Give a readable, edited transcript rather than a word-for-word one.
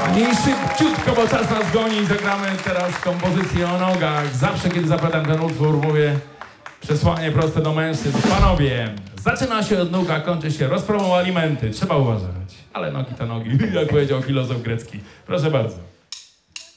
I szybciutko, bo czas nas goni, zagramy teraz kompozycję o nogach. Zawsze, kiedy zapowiadam ten utwór, mówię przesłanie proste do mężczyzn. Panowie, zaczyna się od nóg, a kończy się rozprawą o alimenty. Trzeba uważać. Ale nogi to nogi, jak powiedział filozof grecki. Proszę bardzo.